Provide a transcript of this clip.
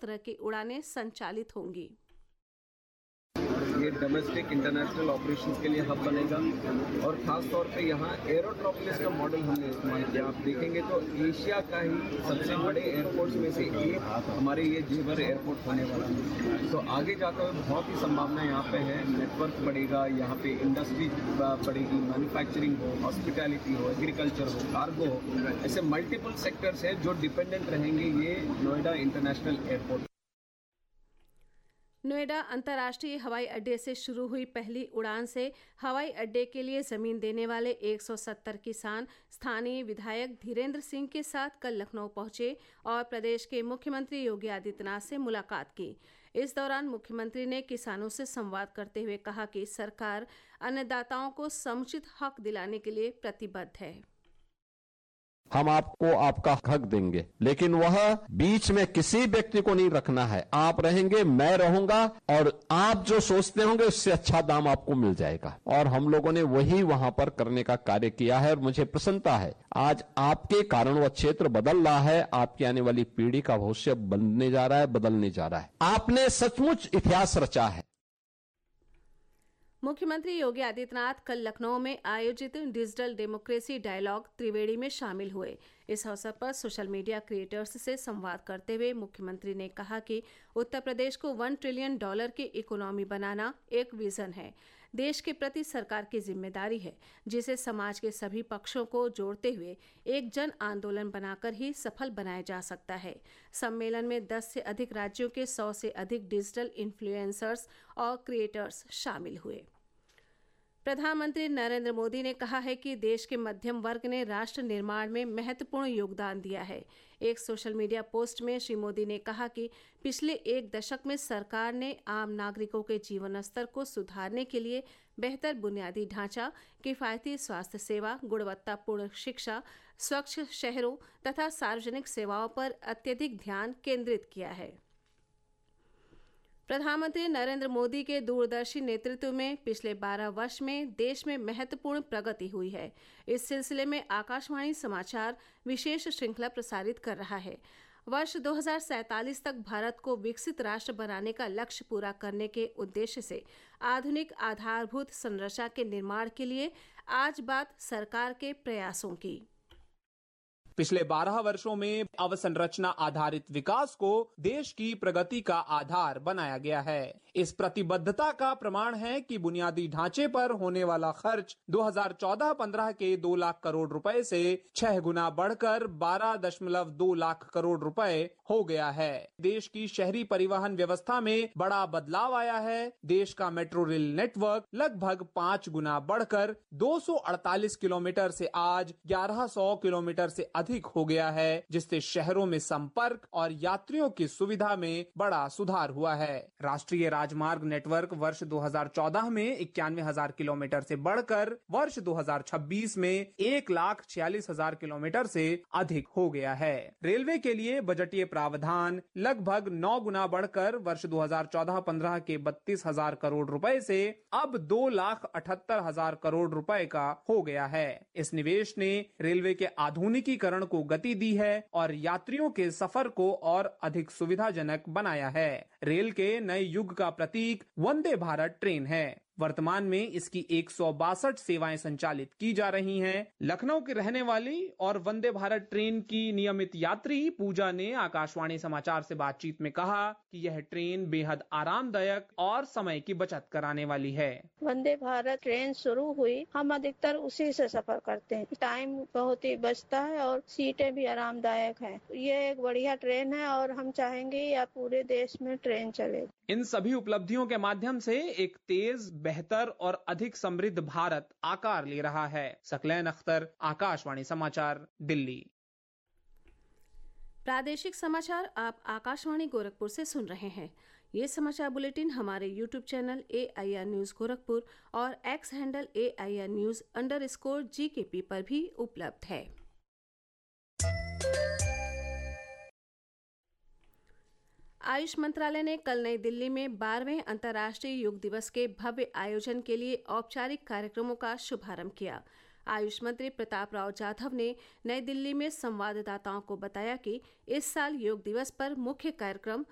तरह की उड़ानें संचालित होंगी। ये डोमेस्टिक इंटरनेशनल ऑपरेशंस के लिए हब बनेगा और ख़ास तौर पे यहाँ एरोट्रोपोलिस का मॉडल हमने इस्तेमाल किया। आप देखेंगे तो एशिया का ही सबसे बड़े एयरपोर्ट्स में से एक हमारे ये जेवर एयरपोर्ट होने वाला है। तो आगे जाते हुए बहुत ही संभावना यहाँ पे है। नेटवर्क बढ़ेगा, यहाँ पे इंडस्ट्री बढ़ेगी, मैन्युफैक्चरिंग हो, हॉस्पिटैलिटी हो, एग्रीकल्चर हो, कार्गो हो, ऐसे मल्टीपल सेक्टर्स है जो डिपेंडेंट रहेंगे ये नोएडा इंटरनेशनल एयरपोर्ट। नोएडा अंतर्राष्ट्रीय हवाई अड्डे से शुरू हुई पहली उड़ान से हवाई अड्डे के लिए जमीन देने वाले 170 किसान स्थानीय विधायक धीरेन्द्र सिंह के साथ कल लखनऊ पहुंचे और प्रदेश के मुख्यमंत्री योगी आदित्यनाथ से मुलाकात की। इस दौरान मुख्यमंत्री ने किसानों से संवाद करते हुए कहा कि सरकार अन्नदाताओं को समुचित हक दिलाने के लिए प्रतिबद्ध है। हम आपको आपका हक देंगे, लेकिन वह बीच में किसी व्यक्ति को नहीं रखना है। आप रहेंगे, मैं रहूंगा और आप जो सोचते होंगे उससे अच्छा दाम आपको मिल जाएगा। और हम लोगों ने वही वहां पर करने का कार्य किया है और मुझे प्रसन्नता है आज आपके कारण वह क्षेत्र बदल रहा है। आपकी आने वाली पीढ़ी का भविष्य बनने जा रहा है, बदलने जा रहा है। आपने सचमुच इतिहास रचा है। मुख्यमंत्री योगी आदित्यनाथ कल लखनऊ में आयोजित डिजिटल डेमोक्रेसी डायलॉग त्रिवेणी में शामिल हुए। इस अवसर पर सोशल मीडिया क्रिएटर्स से संवाद करते हुए मुख्यमंत्री ने कहा कि उत्तर प्रदेश को $1 ट्रिलियन की इकोनॉमी बनाना एक विजन है। देश के प्रति सरकार की जिम्मेदारी है, जिसे समाज के सभी पक्षों को जोड़ते हुए एक जन आंदोलन बनाकर ही सफल बनाया जा सकता है। सम्मेलन में 10 से अधिक राज्यों के 100 से अधिक डिजिटल इन्फ्लुएंसर्स और क्रिएटर्स शामिल हुए। प्रधानमंत्री नरेंद्र मोदी ने कहा है कि देश के मध्यम वर्ग ने राष्ट्र निर्माण में महत्वपूर्ण योगदान दिया है। एक सोशल मीडिया पोस्ट में श्री मोदी ने कहा कि पिछले एक दशक में सरकार ने आम नागरिकों के जीवन स्तर को सुधारने के लिए बेहतर बुनियादी ढांचा, किफायती स्वास्थ्य सेवा, गुणवत्तापूर्ण शिक्षा, स्वच्छ शहरों तथा सार्वजनिक सेवाओं पर अत्यधिक ध्यान केंद्रित किया है। प्रधानमंत्री नरेंद्र मोदी के दूरदर्शी नेतृत्व में पिछले 12 वर्ष में देश में महत्वपूर्ण प्रगति हुई है। इस सिलसिले में आकाशवाणी समाचार विशेष श्रृंखला प्रसारित कर रहा है। वर्ष 2047 तक भारत को विकसित राष्ट्र बनाने का लक्ष्य पूरा करने के उद्देश्य से आधुनिक आधारभूत संरचना के निर्माण के लिए आज बात सरकार के प्रयासों की। पिछले 12 वर्षों में अवसंरचना आधारित विकास को देश की प्रगति का आधार बनाया गया है। इस प्रतिबद्धता का प्रमाण है कि बुनियादी ढांचे पर होने वाला खर्च 2014-15 के 2 लाख करोड़ रुपए से 6 गुना बढ़कर 12.2 लाख करोड़ रुपए हो गया है। देश की शहरी परिवहन व्यवस्था में बड़ा बदलाव आया है। देश का मेट्रो रेल नेटवर्क लगभग 5 गुना बढ़कर 248 किलोमीटर से आज 1100 किलोमीटर से अधिक हो गया है, जिससे शहरों में संपर्क और यात्रियों की सुविधा में बड़ा सुधार हुआ है। राष्ट्रीय राजमार्ग नेटवर्क वर्ष 2014 में 91,000 किलोमीटर से बढ़कर वर्ष 2026 में 1,46,000 किलोमीटर से अधिक हो गया है। रेलवे के लिए बजटीय प्रावधान लगभग 9 गुना बढ़कर वर्ष 2014-15 के 32,000 करोड़ रुपए से अब 2,78,000 करोड़ रुपए का हो गया है। इस निवेश ने रेलवे के आधुनिकीकरण को गति दी है और यात्रियों के सफर को और अधिक सुविधाजनक बनाया है। रेल के नए युग का प्रतीक वंदे भारत ट्रेन है। वर्तमान में इसकी 162 सेवाएं संचालित की जा रही हैं। लखनऊ की रहने वाली और वंदे भारत ट्रेन की नियमित यात्री पूजा ने आकाशवाणी समाचार से बातचीत में कहा कि यह ट्रेन बेहद आरामदायक और समय की बचत कराने वाली है। वंदे भारत ट्रेन शुरू हुई, हम अधिकतर उसी से सफर करते हैं। टाइम बहुत ही बचता है और सीटें भी आरामदायक हैं। ये एक बढ़िया ट्रेन है और हम चाहेंगे या पूरे देश में ट्रेन चले। इन सभी उपलब्धियों के माध्यम से एक तेज, बेहतर और अधिक समृद्ध भारत आकार ले रहा है। सकलैन अख्तर, आकाशवाणी समाचार, दिल्ली। प्रादेशिक समाचार आप आकाशवाणी गोरखपुर से सुन रहे हैं। ये समाचार बुलेटिन हमारे YouTube channel AIR news Gorakhpur और एक्स हैंडल AIR न्यूज_GKP पर भी उपलब्ध है। आयुष मंत्रालय ने कल नई दिल्ली में 12वें अंतर्राष्ट्रीय योग दिवस के भव्य आयोजन के लिए औपचारिक कार्यक्रमों का शुभारंभ किया। आयुष मंत्री प्रताप राव जाधव ने नई दिल्ली में संवाददाताओं को बताया कि इस साल योग दिवस पर मुख्य कार्यक्रम